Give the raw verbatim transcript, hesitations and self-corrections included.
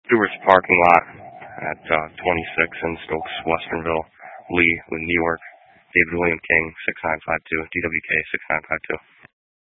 Stewart's parking lot at uh, twenty-six in Stokes, Westernville, Lee, with New York. David William King, six nine five two, D W K six nine five two.